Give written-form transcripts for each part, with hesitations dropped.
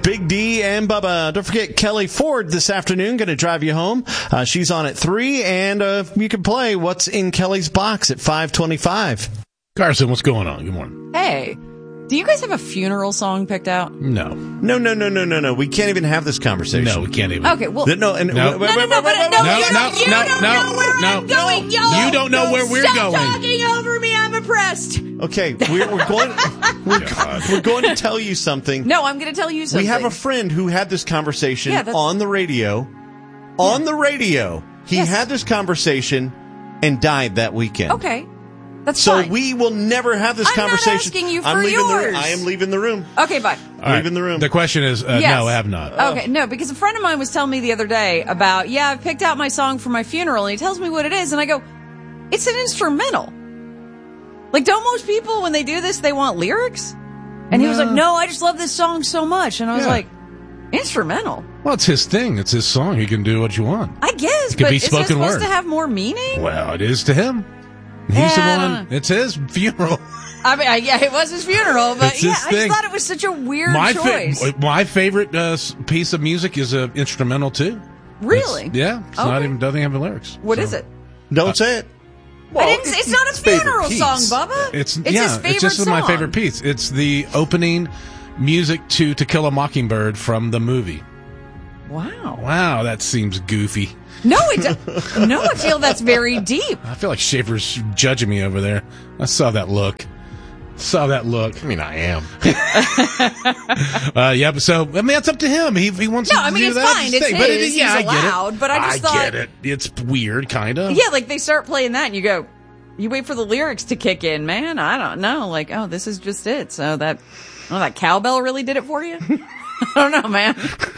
Big D and Bubba. Don't forget Kelly Ford this afternoon, going to drive you home. She's on at 3, and you can play What's in Kelly's Box at 5:25. Carson, what's going on? Good morning. Hey, do you guys have a funeral song picked out? No. No. We can't even have this conversation. No, we can't even. Okay, well... No. No. You don't know where we're going. Stop talking over me. I'm impressed. Okay, we're going to tell you something. No, I'm going to tell you something. We have a friend who had this conversation on the radio. On the radio. He had this conversation and died that weekend. Okay. That's fine. We will never have this conversation. I'm not asking you for yours. I am leaving the room. Okay, bye. Leaving the room. The question is, no, I have not. Okay, no, because a friend of mine was telling me the other day about, I picked out my song for my funeral, and he tells me what it is, and I go, it's an instrumental. Like, don't most people, when they do this, they want lyrics? And he was like, no, I just love this song so much. And I was like, instrumental? Well, it's his thing. It's his song. He can do what you want. I guess, but is it supposed to have more meaning? Well, it is to him. He's the one. It's his funeral. I mean, it was his funeral, but I just thought it was such a weird choice. My favorite piece of music is an instrumental too. Really? It's not even doesn't have the lyrics. What is it? Don't say it. Well, it's not a funeral song, Bubba. It's his favorite it's just song. my favorite piece. It's the opening music to Kill a Mockingbird from the movie. Wow, that seems goofy. No, I feel that's very deep. I feel like Schaefer's judging me over there. I saw that look. I mean, I am. So, that's up to him. He wants to do that. No, I mean, it's fine. It's his. He's allowed. But I thought... get it. It's weird, kind of. Yeah, like they start playing that and you go, you wait for the lyrics to kick in, man. I don't know. Like, this is just it. So that cowbell really did it for you? I don't know, man.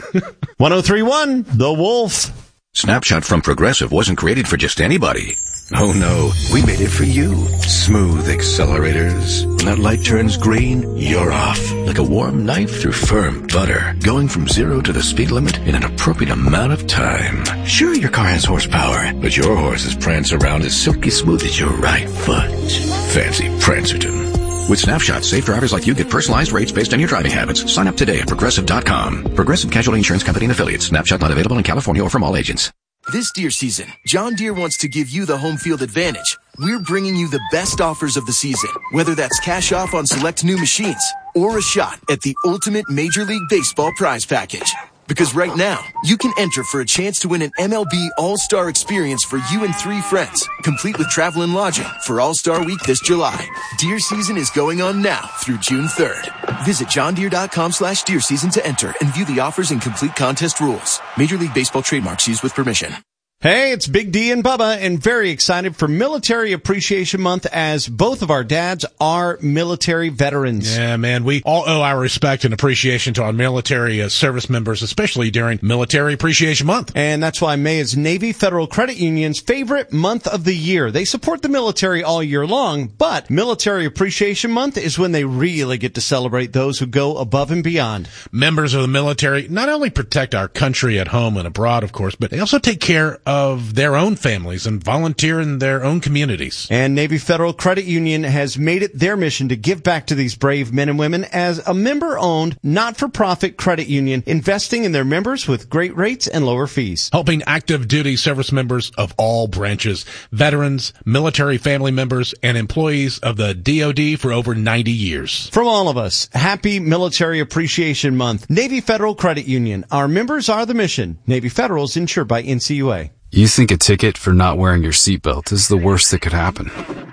103.1, The Wolf. Snapshot from Progressive wasn't created for just anybody. Oh no, we made it for you. Smooth accelerators. When that light turns green, you're off. Like a warm knife through firm butter. Going from 0 to the speed limit in an appropriate amount of time. Sure, your car has horsepower, but your horses prance around as silky smooth as your right foot. Fancy Prancerton. With Snapshot, safe drivers like you get personalized rates based on your driving habits. Sign up today at Progressive.com. Progressive Casualty Insurance Company and Affiliates. Snapshot not available in California or from all agents. This deer season, John Deere wants to give you the home field advantage. We're bringing you the best offers of the season, whether that's cash off on select new machines or a shot at the ultimate Major League Baseball prize package. Because right now, you can enter for a chance to win an MLB All-Star experience for you and 3 friends, complete with travel and lodging for All-Star Week this July. Deer season is going on now through June 3rd. Visit johndeere.com/deer season to enter and view the offers and complete contest rules. Major League Baseball trademarks used with permission. Hey, it's Big D and Bubba, and very excited for Military Appreciation Month as both of our dads are military veterans. Yeah, man, we all owe our respect and appreciation to our military service members, especially during Military Appreciation Month. And that's why May is Navy Federal Credit Union's favorite month of the year. They support the military all year long, but Military Appreciation Month is when they really get to celebrate those who go above and beyond. Members of the military not only protect our country at home and abroad, of course, but they also take care of their own families and volunteer in their own communities. And Navy Federal Credit Union has made it their mission to give back to these brave men and women as a member-owned, not-for-profit credit union, investing in their members with great rates and lower fees. Helping active duty service members of all branches, veterans, military family members, and employees of the DoD for over 90 years. From all of us, happy Military Appreciation Month. Navy Federal Credit Union. Our members are the mission. Navy Federal is insured by NCUA. You think a ticket for not wearing your seatbelt is the worst that could happen.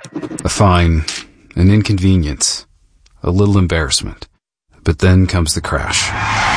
A fine, an inconvenience, a little embarrassment. But then comes the crash.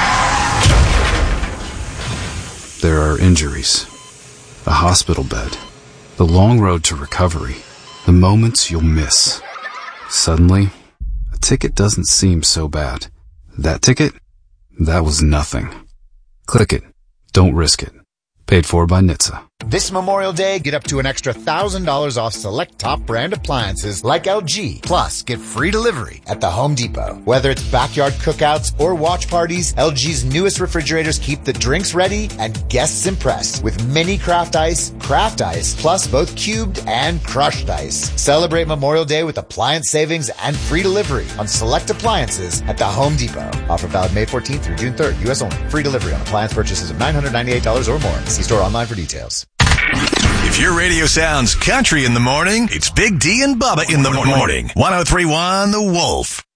There are injuries, a hospital bed, the long road to recovery, the moments you'll miss. Suddenly, a ticket doesn't seem so bad. That ticket? That was nothing. Click it. Don't risk it. Paid for by NHTSA. This Memorial Day, get up to an extra $1,000 off select top brand appliances like LG. Plus, get free delivery at the Home Depot. Whether it's backyard cookouts or watch parties, LG's newest refrigerators keep the drinks ready and guests impressed with mini craft ice, plus both cubed and crushed ice. Celebrate Memorial Day with appliance savings and free delivery on select appliances at the Home Depot. Offer valid May 14th through June 3rd, U.S. only. Free delivery on appliance purchases of $998 or more. See store online for details. If your radio sounds country in the morning, it's Big D and Bubba in the morning. 103.1 The Wolf.